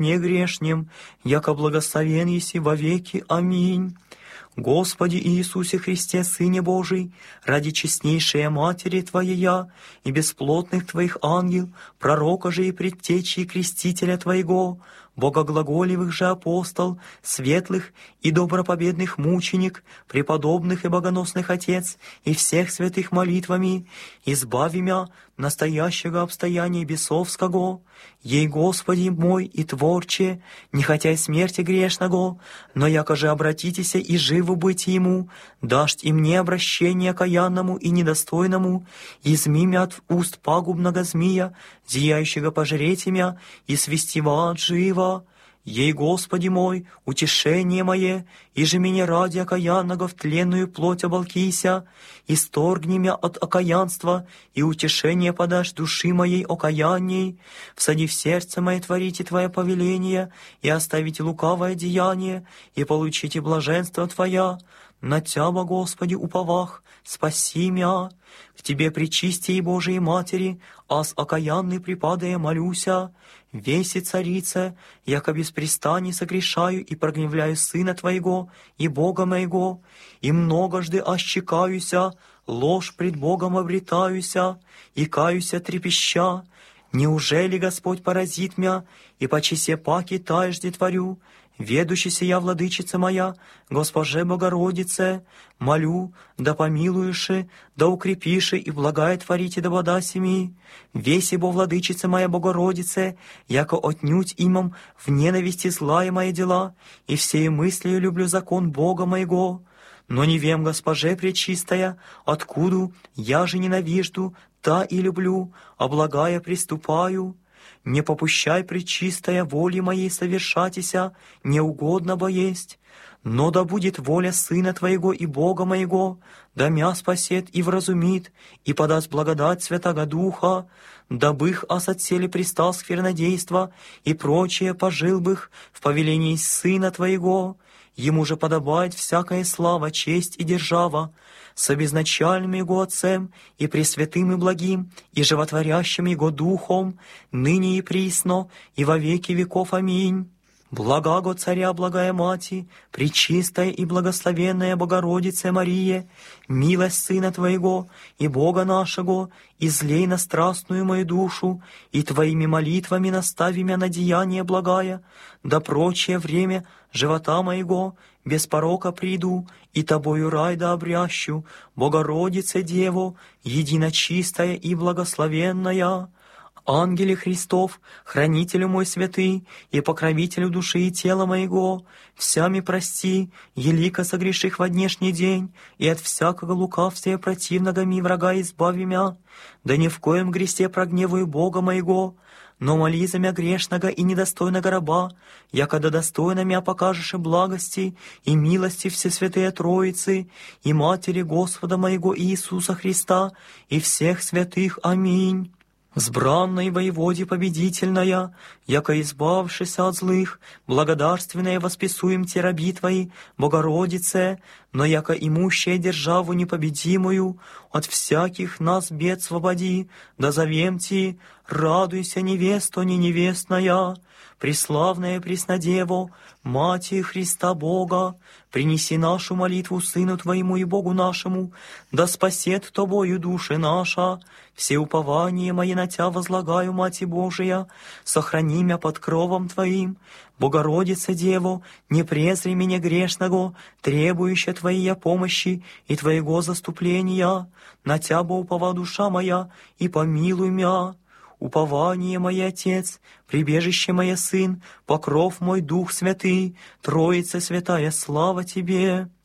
не грешнем, яко благословен еси во веки. Аминь. Господи Иисусе Христе, Сыне Божий, ради честнейшей Матери Твоя и бесплотных Твоих ангел, пророка же и предтечи и крестителя Твоего, богоглаголевых же апостол, светлых и добропобедных мученик, преподобных и богоносных Отец, и всех святых молитвами, избави мя настоящего обстояния бесовского, ей, Господи мой и Творче, не хотя и смерти грешного, но яко же обратитеся и живу быть ему, дашь и мне обращение окаянному и недостойному, изми мя от уст пагубного змея, зияющего пожреть мя, и свести в ад живо. Ей, Господи мой, утешение мое, и же меня ради окаянного в тленную плоть оболкися, исторгни мя от окаянства, и утешение подашь души моей окаянней, всади в сердце мое творите Твое повеление, и оставите лукавое деяние, и получите блаженство Твоя. На Тяба, Господи, уповах, спаси мя. К Тебе, пречистей Божией Матери, аз окаянный припадая молюся, веси царице, яко беспрестанно согрешаю и прогневляю Сына Твоего и Бога моего, и многожды ощекаюся, ложь пред Богом обретаюся, и каюся трепеща. Неужели Господь поразит мя, и по чесе паки тайжде творю, ведущийся я, владычица моя, Госпоже Богородице, молю, да помилуеши, да укрепиши и благая творите да бодаси ми. Веси бо, владычица моя Богородице, яко отнюдь имам в ненависти злая мои дела, и всею мыслью люблю закон Бога моего. Но не вем, Госпоже пречистая, откуда я же ненавижду, та и люблю, а благая приступаю. Не попущай, пречистая, воли моей совершатися, неугодно бо есть. Но да будет воля Сына Твоего и Бога моего, да мя спасет и вразумит, и подаст благодать Святаго Духа, дабых ас от сели пристал сквернодейства, и прочее пожил бых в повелении Сына Твоего. Ему же подобает всякая слава, честь и держава, с обезначальным Его Отцем и пресвятым и благим, и животворящим Его Духом, ныне и присно, и во веки веков. Аминь. Благаго Царя, благая Мати, пречистая и благословенная Богородице Мария, милость Сына Твоего и Бога нашего, излей на страстную мою душу, и Твоими молитвами настави мя на деяние благая, да прочее время живота моего без порока приду, и Тобою рай да обрящу, Богородице Дево, единочистая и благословенная. Ангеле Христов, хранителю мой святый и покровителю души и тела моего, всями прости, елико согреших во днешний день, и от всякого лукавствия противного ми врага избави мя, да ни в коем грехе прогневаю Бога моего, но моли за мя грешного и недостойного раба, якода достойно мя покажешь и благости и милости Всесвятые Троицы и Матери Господа моего Иисуса Христа и всех святых. Аминь. Сбранной воеводе победительная, яко избавшися от злых, благодарственное восписуем те раби Твои, Богородице, но яко имущая державу непобедимую, от всяких нас бед свободи, да зовем Ти, радуйся, невесто не невестная, преславная Преснодево, Мати Христа Бога, принеси нашу молитву Сыну Твоему и Богу нашему, да спасет Тобою души наша. Все упования мои на Тя возлагаю, Мати Божия, сохрани мя под кровом Твоим. Богородица Дево, не презри меня грешного, требующая Твоей помощи и Твоего заступления. На Тя бо упова душа моя, и помилуй мя. Упование мое, Отец, прибежище мое, Сын, покров мой, Дух Святый, Троица Святая, слава Тебе.